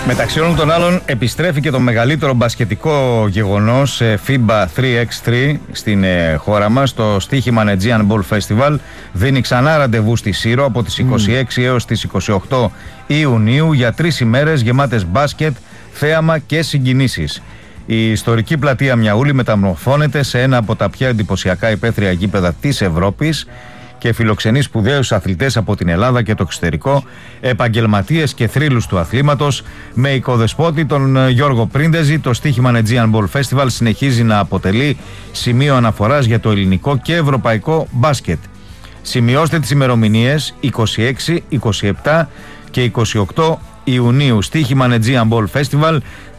Μεταξύ όλων των άλλων, επιστρέφει και το μεγαλύτερο μπασκετικό γεγονός FIBA 3x3 στην χώρα μας. Το στοίχημα Aegean Ball Festival δίνει ξανά ραντεβού στη Σύρο από τις 26 έως τις 28 Ιουνίου για 3 ημέρες γεμάτες μπάσκετ, θέαμα και συγκινήσεις. Η ιστορική πλατεία Μιαούλη μεταμορφώνεται σε ένα από τα πιο εντυπωσιακά υπαίθρια γήπεδα της Ευρώπης και φιλοξενεί σπουδαίους αθλητές από την Ελλάδα και το εξωτερικό, επαγγελματίες και θρύλους του αθλήματος. Με οικοδεσπότη τον Γιώργο Πρίντεζη, το στοίχημα Aegean Ball Festival συνεχίζει να αποτελεί σημείο αναφοράς για το ελληνικό και ευρωπαϊκό μπάσκετ. Σημειώστε τις ημερομηνίες 26, 27 και 28 Ιουνίου. Στοίχημα Aegean Ball Festival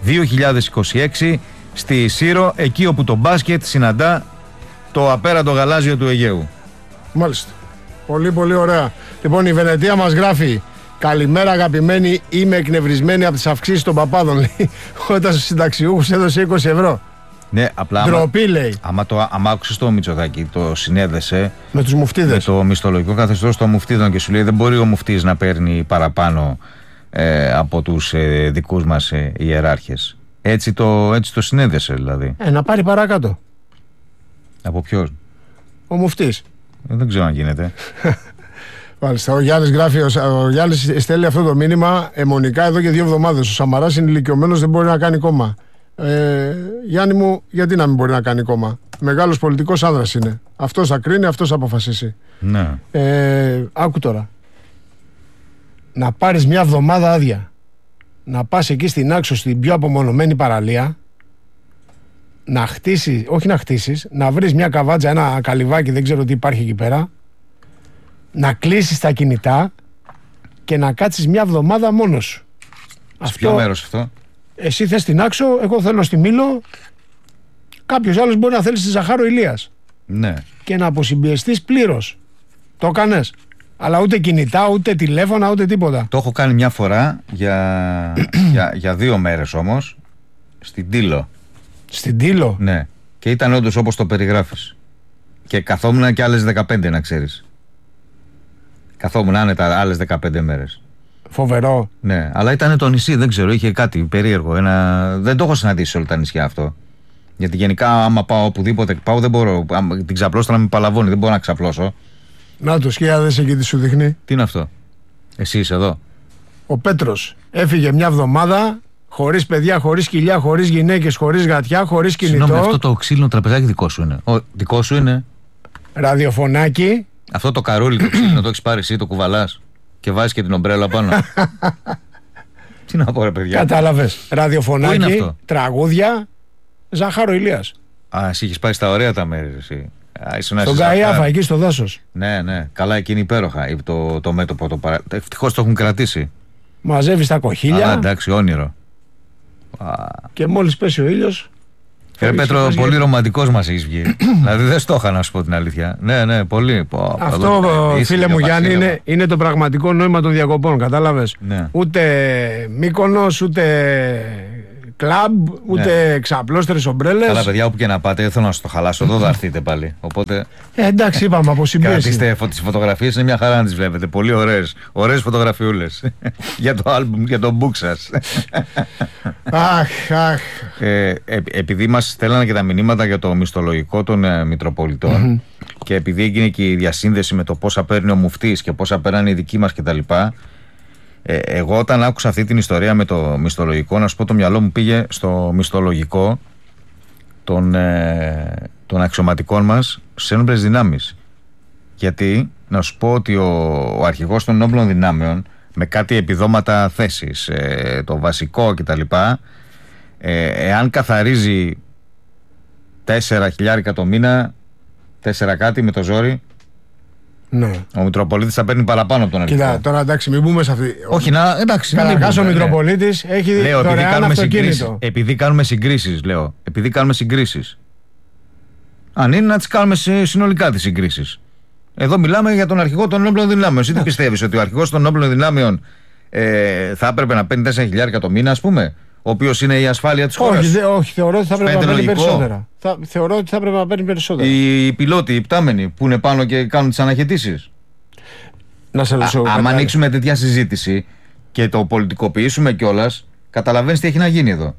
2026 στη Σύρο, εκεί όπου το μπάσκετ συναντά το απέραντο γαλάζιο του Αιγαίου. Μάλιστα. Πολύ πολύ ωραία. Λοιπόν, η Βενετία μας γράφει: καλημέρα αγαπημένοι, είμαι εκνευρισμένη από τις αυξήσεις των παπάδων. Όταν στους συνταξιούχους έδωσε 20 ευρώ. Ναι, απλά ντροπή, λέει. Άμα άκουσες το Μητσοτάκη, το συνέδεσε με τους μουφτίδες. Με το μισθολογικό καθεστώς των μουφτίδων και σου λέει δεν μπορεί ο μουφτής να παίρνει παραπάνω από τους δικούς μας ιεράρχες. Έτσι το συνέδεσε δηλαδή. Να πάρει παρακάτω. Από ποιον? Ο μουφτής. Δεν ξέρω αν γίνεται. Μάλιστα. Ο Γιάννης γράφει, ο Γιάννης στέλνει αυτό το μήνυμα αιμονικά εδώ και 2 εβδομάδες. Ο Σαμαράς είναι ηλικιωμένος, δεν μπορεί να κάνει κόμμα. Γιάννη μου, γιατί να μην μπορεί να κάνει κόμμα? Μεγάλος πολιτικός άνδρας είναι. Αυτός θα κρίνει, αυτός θα αποφασίσει. Ναι. Άκου τώρα. Να πάρεις 1 εβδομάδα άδεια. Να πας εκεί στην Άξο, στην πιο απομονωμένη παραλία. Να χτίσεις, όχι να χτίσεις, να βρεις μια καβάτζα, ένα καλυβάκι, δεν ξέρω τι υπάρχει εκεί πέρα. Να κλείσεις τα κινητά και να κάτσεις 1 εβδομάδα μόνος σου. Σε ποιο μέρος αυτό? Εσύ θες στην Άξο, εγώ θέλω στη Μήλο. Κάποιος άλλος μπορεί να θέλει στη Ζαχάρο Ηλίας. Ναι. Και να αποσυμπιεστείς πλήρως. Το έκανες? Αλλά ούτε κινητά, ούτε τηλέφωνα, ούτε τίποτα. Το έχω κάνει μια φορά για 2 μέρες όμως. Στην Τήλο. Στην Τήλο? Ναι. Και ήταν όντως όπως το περιγράφεις. Και καθόμουν και άλλες 15, να ξέρεις. Καθόμουν άνετα άλλες 15 μέρες. Φοβερό. Ναι, αλλά ήταν το νησί, δεν ξέρω, είχε κάτι περίεργο. Δεν το έχω συναντήσει σε όλα τα νησιά αυτό. Γιατί γενικά, άμα πάω οπουδήποτε πάω, δεν μπορώ. Την ξαπλώσω να με παλαβώνει, δεν μπορώ να ξαπλώσω. Να το σκιάδες εκεί τι σου δείχνει. Τι είναι αυτό? Εσύ είσαι εδώ. Ο Πέτρος έφυγε 1 εβδομάδα. Χωρίς παιδιά, χωρίς κοιλιά, χωρίς γυναίκες, χωρίς γατιά, χωρίς κινητό. Συγγνώμη, αυτό το ξύλινο τραπεζάκι δικό σου είναι? Δικό σου είναι. Ραδιοφωνάκι. Αυτό το καρούλι το ξύλινο το έχεις πάρει εσύ, το κουβαλάς και βάζεις και την ομπρέλα πάνω? Τι να πω ρε παιδιά. Κατάλαβες. Ραδιοφωνάκι, τραγούδια, Ζάχαρο Ηλίας. Εσύ έχεις πάει στα ωραία τα μέρη εσύ. Στον Καϊάφα, εκεί στο δάσος. Ναι, ναι, καλά, εκείνη υπέροχα το μέτωπο. Ευτυχώς το έχουν κρατήσει. Μαζεύεις τα κοχύλια. Εντάξει, όνειρο. Και μόλις πέσει ο ήλιος. Πέτρο, πολύ ρομαντικός μας έχεις βγει. Δηλαδή δεν στο είχα, να σου πω την αλήθεια. Ναι, πολύ. Αυτό, φίλε μου Γιάννη, είναι το πραγματικό νόημα των διακοπών. Κατάλαβες. Ναι. Ούτε Μύκονος, ούτε κλαμπ, ούτε ξαπλώστερες ομπρέλες. Καλά, παιδιά, όπου και να πάτε, δεν θέλω να σας το χαλάσω. Εδώ θα έρθετε πάλι. Οπότε. Εντάξει, είπαμε από συμπίεση. Κρατήστε τις φωτογραφίες, είναι μια χαρά να τις βλέπετε. Πολύ ωραίες. Ωραίες φωτογραφιούλες. Για το άλμπουμ, για το book σας. Αχ. Επειδή μας στέλνανε και τα μηνύματα για το μισθολογικό των Μητροπολιτών και επειδή έγινε και η διασύνδεση με το πόσα παίρνει ο μουφτής και πόσα παίρνανε οι δικοί μας κτλ. Εγώ όταν άκουσα αυτή την ιστορία με το μισθολογικό, να σου πω, το μυαλό μου πήγε στο μισθολογικό των αξιωματικών μας στις ένοπλες δυνάμεις. Γιατί να σου πω ότι ο αρχηγός των ενόπλων δυνάμεων με κάτι επιδόματα θέσης, το βασικό κτλ, εάν καθαρίζει 4.000 το μήνα, 4 κάτι με το ζόρι, ναι, ο Μητροπολίτης θα παίρνει παραπάνω από τον αρχηγό. Κοίτα, τώρα εντάξει, μην μπούμε σε αυτή. Όχι, εντάξει. Καταρχάς ο Μητροπολίτης έχει δωρεάν αυτοκίνητο. Επειδή κάνουμε συγκρίσεις, λέω. Αν είναι να τις κάνουμε συνολικά τις συγκρίσεις. Εδώ μιλάμε για τον αρχηγό των ενόπλων δυνάμεων. Εσύ τι πιστεύεις, ότι ο αρχηγός των ενόπλων δυνάμεων θα έπρεπε να παίρνει 4.000 το μήνα, ας πούμε, ο οποίος είναι η ασφάλεια της χώρας? Όχι, θεωρώ ότι θα έπρεπε να παίρνει περισσότερα. Θεωρώ ότι θα έπρεπε να παίρνει περισσότερα. Οι πιλότοι, οι πτάμενοι που είναι πάνω και κάνουν τις αναχαιτήσεις. Να σε ρωτήσω. Αν ανοίξουμε τέτοια συζήτηση και το πολιτικοποιήσουμε κιόλας, Καταλαβαίνεις τι έχει να γίνει εδώ.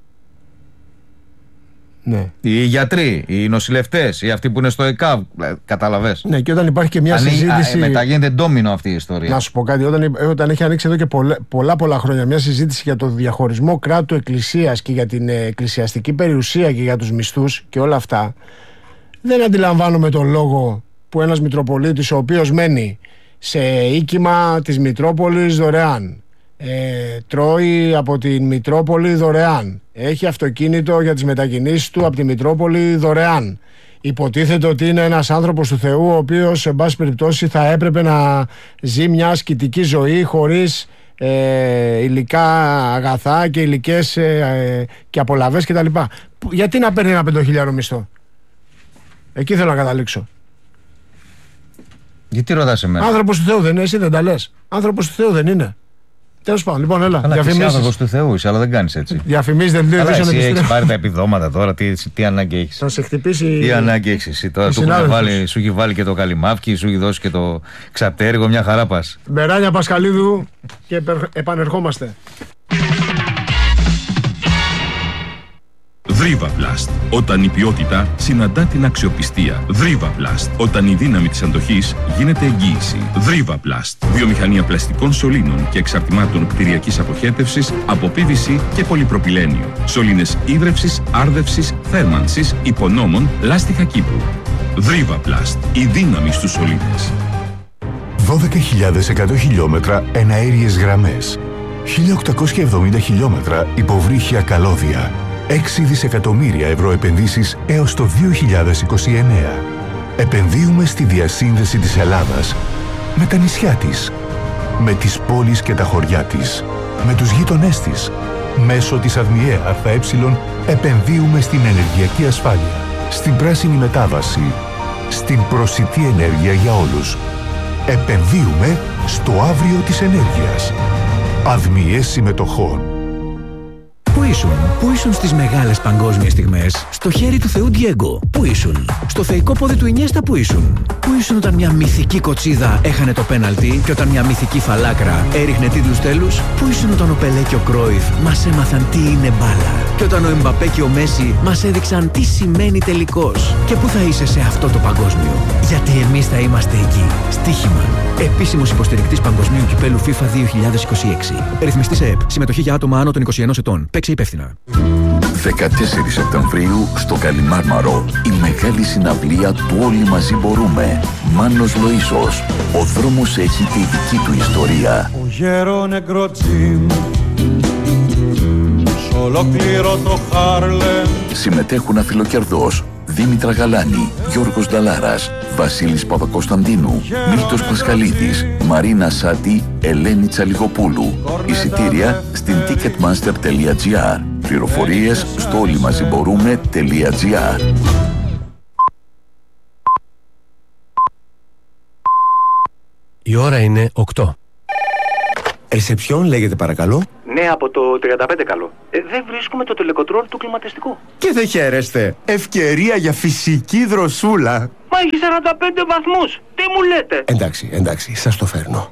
Ναι. Οι γιατροί, οι νοσηλευτές, οι αυτοί που είναι στο ΕΚΑΒ. Καταλαβες. Ναι, και όταν υπάρχει και μια συζήτηση. Μετά γίνεται ντόμινο αυτή η ιστορία. Να σου πω κάτι. Όταν έχει ανοίξει εδώ και πολλά χρόνια μια συζήτηση για το διαχωρισμό κράτου-εκκλησίας και για την εκκλησιαστική περιουσία και για τους μισθούς και όλα αυτά, δεν αντιλαμβάνομαι τον λόγο που ένας Μητροπολίτης, ο οποίος μένει σε οίκημα της Μητρόπολης δωρεάν, τρώει από την Μητρόπολη δωρεάν, έχει αυτοκίνητο για τις μετακινήσεις του από τη Μητρόπολη δωρεάν, υποτίθεται ότι είναι ένας άνθρωπος του Θεού, ο οποίος σε πάση περιπτώσει θα έπρεπε να ζει μια ασκητική ζωή χωρίς υλικά αγαθά και υλικές και απολαβές κτλ. Γιατί να παίρνει ένα 5.000 μισθό? Εκεί θέλω να καταλήξω. Γιατί ρωτάς εμένα? Άνθρωπος του Θεού δεν είναι, εσύ δεν τα λες? Άνθρωπος του Θεού δεν είναι? Τέλος πάντων, λοιπόν, έλα. Αλλά είσαι άνθρωπος του Θεού, αλλά δεν κάνεις έτσι. Διαφημίσεις δεν λέει. Αλλά εσύ έχεις πάρει τα επιδόματα τώρα, τι ανάγκη έχεις? Θα σε χτυπήσει. Τι ανάγκη έχεις εσύ τώρα? Σου έχει βάλει και το καλυμάφκι, σου έχει δώσει και το ξαπτέρυγο, μια χαρά πας. Μπεράνια Πασχαλίδου και επανερχόμαστε. Δρίβαπλαστ. Όταν η ποιότητα συναντά την αξιοπιστία. Δρίβαπλαστ. Όταν η δύναμη της αντοχής γίνεται εγγύηση. Δρίβαπλαστ. Βιομηχανία πλαστικών σωλήνων και εξαρτημάτων κτηριακής αποχέτευσης από PVC και πολυπροπυλένιο. Σωλήνες ίδρευσης, άρδευσης, θέρμανσης, υπονόμων, λάστιχα κήπου. Δρίβαπλαστ. Η δύναμη στους σωλήνες. 12.100 χιλιόμετρα εναέριες γραμμές. 1.870 χιλιόμετρα υποβρύχια καλώδια. 6 δισεκατομμύρια ευρώ επενδύσεις έως το 2029. Επενδύουμε στη διασύνδεση της Ελλάδας με τα νησιά της, με τις πόλεις και τα χωριά της, με τους γείτονές της. Μέσω της ΑΔΜΙΕ ΑΕ επενδύουμε στην ενεργειακή ασφάλεια, στην πράσινη μετάβαση, στην προσιτή ενέργεια για όλους. Επενδύουμε στο αύριο της ενέργειας. ΑΔΜΙΕ συμμετοχών. Πού ήσουν στις μεγάλες παγκόσμιες στιγμές? Στο χέρι του Θεού Ντιέγκο. Πού ήσουν? Στο θεϊκό πόδι του Ινιέστα. Πού ήσουν όταν μια μυθική κοτσίδα έχανε το πέναλτι και όταν μια μυθική φαλάκρα έριχνε τίτλους τέλους? Πού ήσουν όταν ο Πελέ και ο Κρόιφ μας έμαθαν τι είναι μπάλα και όταν ο Εμπαπέ και ο Μέση μας έδειξαν τι σημαίνει τελικός? Και πού θα είσαι σε αυτό το παγκόσμιο? Γιατί εμείς θα είμαστε εκεί. Στοίχημα. Επίσημος υποστηρικτής Παγκοσμίου Κυπέλου FIFA 2026. Ρυθμιστής ΕΕΠ. Συμμετοχή για άτομα άνω των 21 ετών. Παίξε υπεύθυνα. 14 Σεπτεμβρίου στο Καλιμάρμαρο η μεγάλη συναυλία του Όλοι Μαζί Μπορούμε. Μάνος Λοΐσος. Ο δρόμος έχει τη δική του ιστορία. Ο γέρο νεκροτσίμ σ' ολόκληρο το Χάρλεμ. Συμμετέχουν Αφιλοκερδός, Δήμητρα Γαλάνη, Γιώργος Νταλάρας, Βασίλης Παπακοσταντίνου, Μίλτος Πασχαλίδης, Μαρίνα Σάτι, Ελένη Τσαλιγοπούλου. Εισιτήρια στην ticketmaster.gr. Πληροφορίες στο όλοιμαζιμπορούμε.gr. Η ώρα είναι 8. Ρεσεψιόν λέγεται παρακαλώ. Ναι, από το 35 καλό. Δεν βρίσκουμε το τελεκοτρόλ του κλιματιστικού. Και δεν χαίρεστε. Ευκαιρία για φυσική δροσούλα. Μα έχει 45 βαθμούς. Τι μου λέτε? Εντάξει, σας το φέρνω.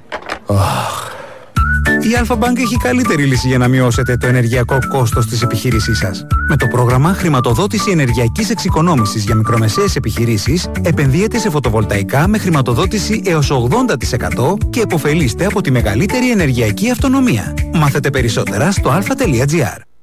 Η Alpha-Bank έχει καλύτερη λύση για να μειώσετε το ενεργειακό κόστος της επιχείρησής σας. Με το πρόγραμμα Χρηματοδότηση Ενεργειακής Εξοικονόμησης για μικρομεσαίες επιχειρήσεις, επενδύετε σε φωτοβολταϊκά με χρηματοδότηση έως 80% και επωφελείστε από τη μεγαλύτερη ενεργειακή αυτονομία. Μάθετε περισσότερα στο alpha.gr.